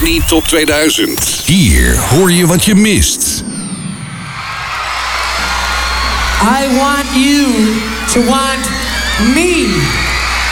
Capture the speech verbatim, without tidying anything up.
Britney Top tweeduizend. Hier hoor je wat je mist. I want you to want me.